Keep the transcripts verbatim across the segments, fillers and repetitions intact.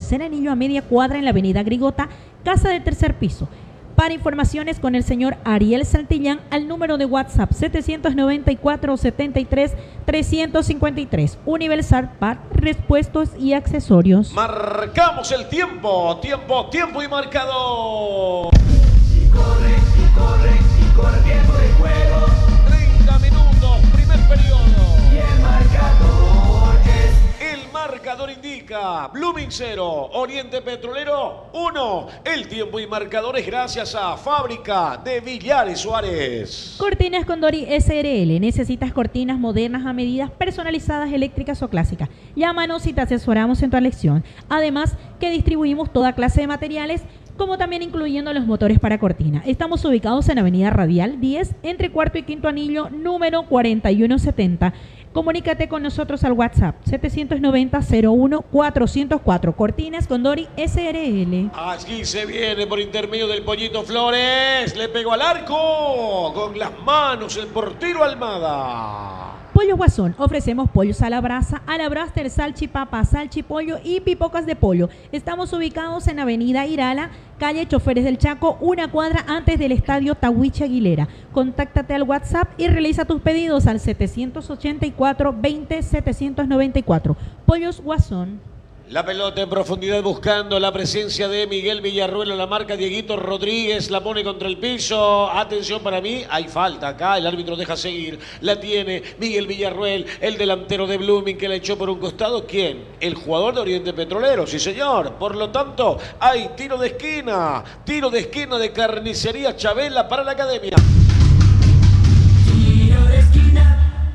tercer anillo a media cuadra en la avenida Grigota, casa del tercer piso. Para informaciones con el señor Ariel Santillán al número de WhatsApp setecientos noventa y cuatro, setenta y tres, trescientos cincuenta y tres. Universal para repuestos y accesorios. Marcamos el tiempo, tiempo, tiempo y marcador. Y corre, y corre, y corre tiempo de juego. treinta minutos, primer periodo. Y el marcador es... El marcador indica Blooming cero, Oriente Petrolero uno. El tiempo y marcador es gracias a Fábrica de Villares Suárez. Cortinas Condori S R L. ¿Necesitas cortinas modernas a medidas personalizadas, eléctricas o clásicas? Llámanos y te asesoramos en tu elección. Además, que distribuimos toda clase de materiales, como también incluyendo los motores para cortina. Estamos ubicados en Avenida Radial diez, entre cuarto y quinto anillo, número cuarenta y uno setenta. Comunícate con nosotros al WhatsApp setecientos noventa, cero uno, cuatrocientos cuatro. Cortinas Condori S R L. Aquí se viene por intermedio del Pollito Flores. Le pegó al arco con las manos el portero Almada. Pollo Guasón. Ofrecemos pollos a la brasa, a la braster, salchipapa, salchipollo y pipocas de pollo. Estamos ubicados en Avenida Irala, calle Choferes del Chaco, una cuadra antes del Estadio Tahuiche Aguilera. Contáctate al WhatsApp y realiza tus pedidos al setecientos ochenta y cuatro, veinte, setecientos noventa y cuatro. Pollos Guasón. La pelota en profundidad buscando la presencia de Miguel Villarruel, la marca Dieguito Rodríguez, la pone contra el piso. Atención, para mí, hay falta acá, el árbitro deja seguir. La tiene Miguel Villarruel, el delantero de Blooming que la echó por un costado. ¿Quién? El jugador de Oriente Petrolero, sí señor. Por lo tanto, hay tiro de esquina, tiro de esquina de Carnicería Chabela para la academia. Tiro de esquina.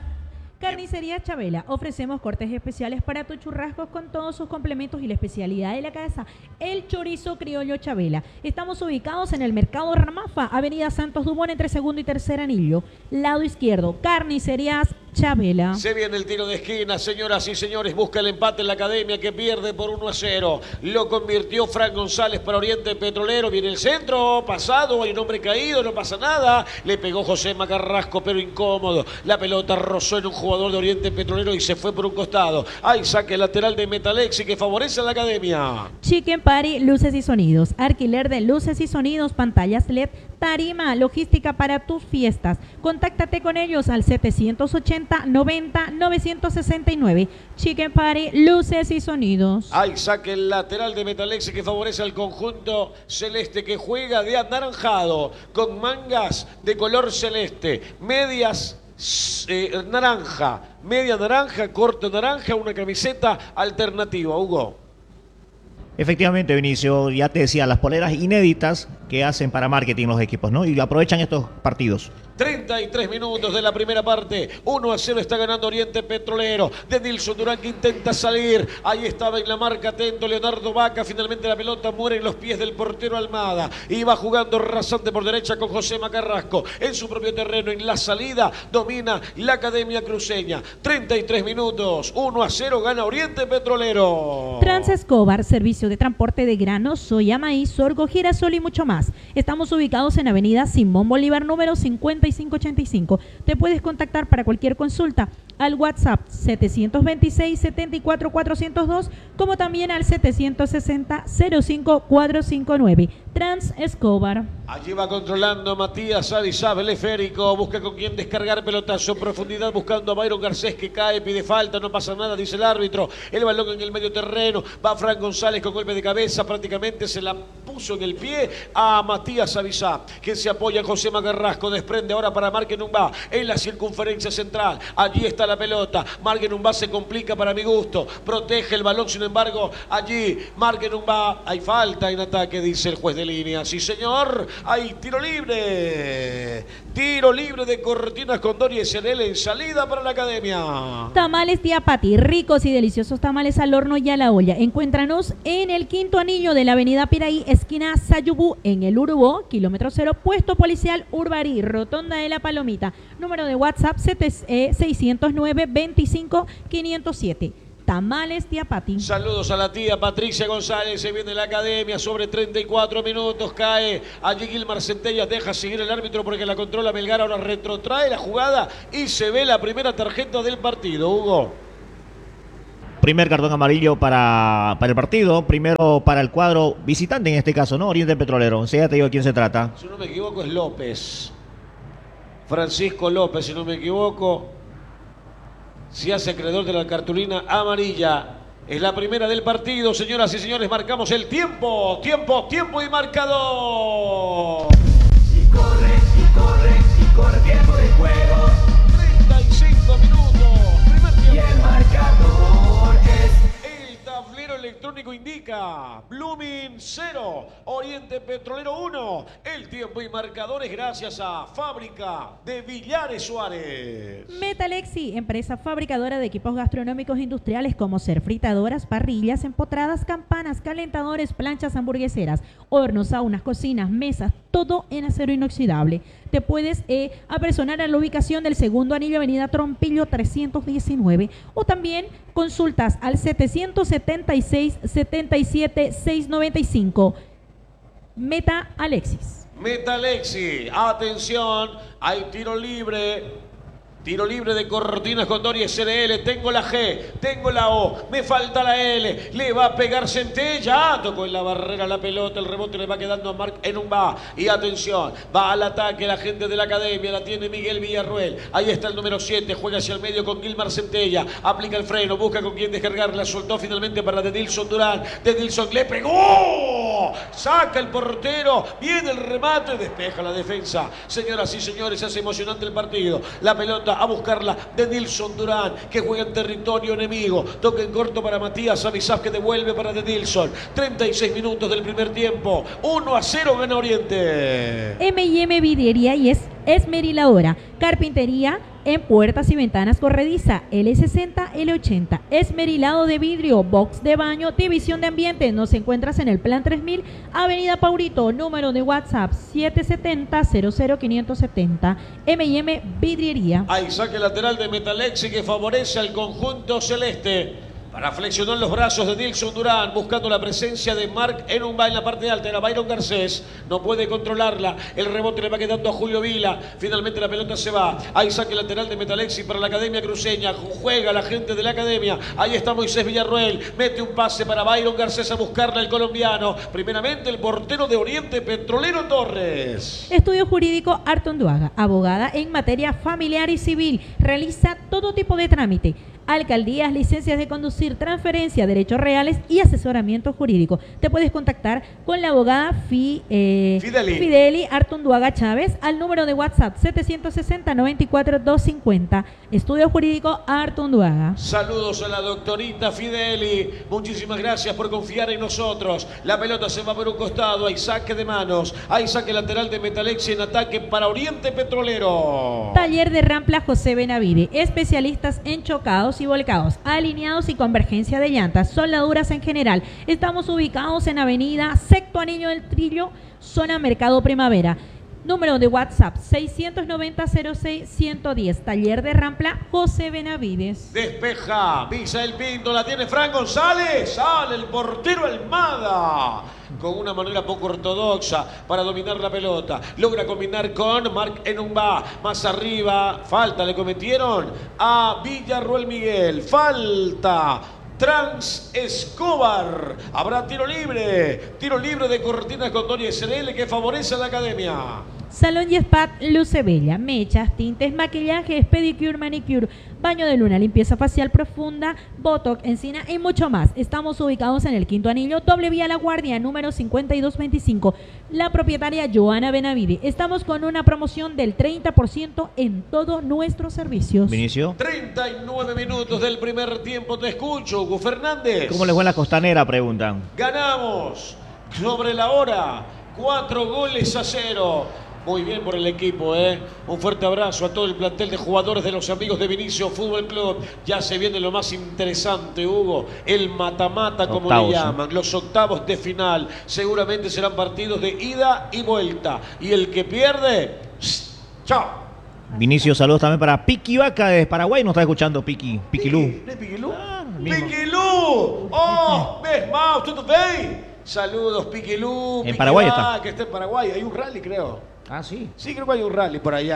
Carnicería Chabela. Ofrecemos cortes especiales para tus churrascos con todos sus complementos y la especialidad de la casa, el chorizo criollo Chabela. Estamos ubicados en el Mercado Ramafa, Avenida Santos Dumont, entre segundo y tercer anillo, lado izquierdo. Carnicerías Chabela. Se viene el tiro de esquina, señoras y señores. Busca el empate en la academia que pierde por uno a cero. Lo convirtió Frank González para Oriente Petrolero. Viene el centro, pasado, hay un hombre caído, no pasa nada. Le pegó José Macarrasco, pero incómodo. La pelota rozó en un jugador de Oriente Petrolero y se fue por un costado. Hay saque lateral de Metalexi que favorece a la academia. Chicken Party, luces y sonidos. Alquiler de luces y sonidos, pantallas L E D, tarima, logística para tus fiestas. Contáctate con ellos al setecientos ochenta, noventa, novecientos sesenta y nueve. Chicken Party, luces y sonidos. Hay saque lateral de Metalexi que favorece al conjunto celeste que juega de anaranjado con mangas de color celeste, medias eh, naranja, media naranja, corte naranja, una camiseta alternativa. Hugo. Efectivamente, Vinicio, ya te decía, las poleras inéditas que hacen para marketing los equipos, ¿no? Y aprovechan estos partidos. treinta y tres minutos de la primera parte. uno a cero está ganando Oriente Petrolero. De Nilson Durán que intenta salir. Ahí estaba en la marca atento Leonardo Vaca. Finalmente la pelota muere en los pies del portero Almada. Iba jugando rasante por derecha con José Macarrasco. En su propio terreno, en la salida, domina la academia cruceña. treinta y tres minutos. uno a cero gana Oriente Petrolero. Trans Escobar, servicio de transporte de granos, soya, maíz, sorgo, girasol y mucho más. Estamos ubicados en Avenida Simón Bolívar, número cincuenta y cinco ochenta y cinco. Te puedes contactar para cualquier consulta al WhatsApp setecientos veintiséis, setenta y cuatro, cuatrocientos dos, como también al setecientos sesenta, cero cinco, cuatrocientos cincuenta y nueve. Trans Escobar. Allí va controlando Matías Adizab, el esférico, busca con quién descargar, pelotazo en profundidad, buscando a Byron Garcés que cae, pide falta, no pasa nada, dice el árbitro. El balón en el medio terreno, va Frank González con golpe de cabeza, prácticamente se la puso en el pie a Matías Adizab, que se apoya en José Macarrasco, desprende ahora para Markenumba en la circunferencia central. Allí está la pelota, Markenumba se complica para mi gusto, protege el balón, sin embargo, allí Markenumba, hay falta en ataque, dice el juez de línea. Sí, señor, hay tiro libre. Tiro libre de Cortinas Condori S R L en salida para la academia. Tamales Tía Pati, ricos y deliciosos tamales al horno y a la olla. Encuéntranos en el quinto anillo de la avenida Piraí, esquina Sayubú, en el Urubó, kilómetro cero, puesto policial Urbarí, rotonda de la Palomita. Número de WhatsApp seiscientos nueve, veinticinco, quinientos siete. Tamales Tía Pati. Saludos a la tía Patricia González. Se viene la academia sobre treinta y cuatro minutos. Cae allí Gilmar Centella. Deja seguir el árbitro porque la controla Melgar. Ahora retrotrae la jugada y se ve la primera tarjeta del partido. Hugo. primer cartón amarillo para, para el partido. Primero para el cuadro visitante, en este caso, ¿no? Oriente Petrolero. O sea, ya te digo de quién se trata. Si no me equivoco es López. Francisco López, si no me equivoco. Se hace acreedor de la cartulina amarilla. Es la primera del partido, señoras y señores. Marcamos el tiempo. Tiempo, tiempo y marcador. Y corre, y corre, y corre, tiempo de juego. treinta y cinco minutos. Primer Y tiempo. el marcador es El tablero electrónico indica Blooming cero, Oriente Petrolero uno. El tiempo y marcadores gracias a Fábrica de Villares Suárez. Metalexi, empresa fabricadora de equipos gastronómicos industriales como ser fritadoras, parrillas, empotradas, campanas, calentadores, planchas, hamburgueseras, hornos, saunas, cocinas, mesas, todo en acero inoxidable. Te puedes eh, apersonar a la ubicación del segundo anillo, avenida Trompillo trescientos diecinueve, o también consultas al setecientos setenta y seis, setenta y siete, seiscientos noventa y cinco. Meta Alexis. Metalexi, atención, hay tiro libre. Tiro libre de Cortinas Condori S R L. Tengo la G, tengo la O, me falta la L. Le va a pegar Centella. Tocó en la barrera la pelota. El rebote le va quedando a Marc Enumba. Y atención, va al ataque la gente de la academia. La tiene Miguel Villarruel. Ahí está el número siete. Juega hacia el medio con Gilmar Centella. Aplica el freno, busca con quién descargar. La soltó finalmente para Dedilson Durán. Dedilson le pegó. Saca el portero. Viene el remate. Despeja la defensa. Señoras y señores, se hace emocionante el partido. La pelota a buscarla de Nilson Durán, que juega en territorio enemigo. Toca en corto para Matías Avisaf, que devuelve para de Nilson. treinta y seis minutos del primer tiempo. uno a cero gana Oriente. M y M Vidriería y es esmeriladora. Carpintería en puertas y ventanas corrediza. L sesenta, L ochenta. Esmerilado de vidrio, box de baño, división de ambiente. Nos encuentras en el plan tres mil, Avenida Paurito. Número de WhatsApp siete siete cero, cero cero cinco siete cero. M y M Vidriería. Hay saque lateral de Metalexi que favorece al conjunto celeste. Para flexionar los brazos de Nilson Durán, buscando la presencia de Marc Enumba en la parte alta. Era Byron Garcés, no puede controlarla. El rebote le va quedando a Julio Vila. Finalmente la pelota se va. Hay saque lateral de Metalexi para la Academia Cruceña. Juega la gente de la Academia. Ahí está Moisés Villarruel. Mete un pase para Byron Garcés a buscarla el colombiano. Primeramente el portero de Oriente Petrolero Torres. Estudio Jurídico Artonduaga, abogada en materia familiar y civil. Realiza todo tipo de trámite. Alcaldías, licencias de conducir, transferencia, derechos reales y asesoramiento jurídico. Te puedes contactar con la abogada Fi, eh, Fideli. Fideli Artonduaga Chávez al número de WhatsApp setecientos sesenta, noventa y cuatro, doscientos cincuenta. Estudio Jurídico Artonduaga. Saludos a la doctorita Fideli. Muchísimas gracias por confiar en nosotros. La pelota se va por un costado. Hay saque de manos. Hay saque lateral de Metalexi en ataque para Oriente Petrolero. Taller de Rampla José Benavide. Especialistas en chocados y volcados, alineados y convergencia de llantas, soldaduras en general. Estamos ubicados en Avenida Sexto Anillo del Trillo, zona Mercado Primavera. Número de WhatsApp seiscientos noventa, cero seis, ciento diez. Taller de Rampla José Benavides. Despeja, Misael Pinto, la tiene Fran González. Sale el portero Almada. Con una manera poco ortodoxa para dominar la pelota. Logra combinar con Marc Enumba. Más arriba, falta le cometieron a Villarruel Miguel. Falta. Trans Escobar. Habrá tiro libre. Tiro libre de Cortinas Condori S R L que favorece a la academia. Salón y Spa Luce Bella, mechas, tintes, maquillajes, pedicure, manicure, baño de luna, limpieza facial profunda, botox, encina y mucho más. Estamos ubicados en el Quinto Anillo, doble vía La Guardia, número cincuenta y dos veinticinco. La propietaria Joana Benavide. Estamos con una promoción del treinta por ciento en todos nuestros servicios. Vinicio. treinta y nueve minutos del primer tiempo. Te escucho, Hugo Fernández. ¿Cómo les fue en la costanera? Preguntan. Ganamos sobre la hora. Cuatro goles a cero. Muy bien por el equipo, ¿eh? Un fuerte abrazo a todo el plantel de jugadores de los amigos de Vinicio Fútbol Club. Ya se viene lo más interesante, Hugo. El mata-mata, como Octavos, le llaman. ¿eh? Los octavos de final. Seguramente serán partidos de ida y vuelta. Y el que pierde, chao. Vinicio, saludos también para Piqui Vaca de Paraguay. Nos está escuchando Piqui. Piquilú. ¿No es Piquilú? Ah, mismo. ¡Piquilú! ¡Oh! ¿Ves, Mau? ¿Todo bien? Saludos, Piquilú. En Paraguay está. Que está en Paraguay. Hay un rally, creo. Ah, sí. Sí, creo que hay un rally por allá.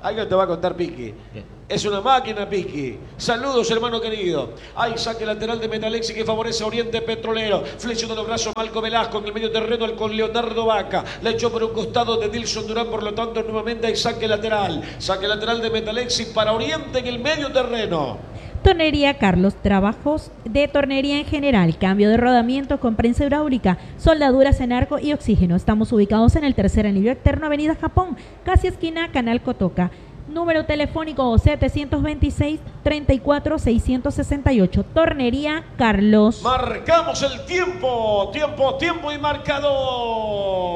Algo te va a contar Piqui. Bien. Es una máquina, Piqui. Saludos, hermano querido. Hay saque lateral de Metalexi que favorece a Oriente Petrolero. Flecha de los brazos, Malco Velasco en el medio terreno, el con Leonardo Vaca. La echó por un costado de Dilson Durán, por lo tanto, nuevamente hay saque lateral. Saque lateral de Metalexi para Oriente en el medio terreno. Tornería Carlos, trabajos de tornería en general, cambio de rodamiento con prensa hidráulica, soldaduras en arco y oxígeno. Estamos ubicados en el tercer anillo externo, Avenida Japón, casi esquina Canal Cotoca. Número telefónico setecientos veintiséis, treinta y cuatro, seiscientos sesenta y ocho. Tornería Carlos. Marcamos el tiempo, tiempo, tiempo y marcador.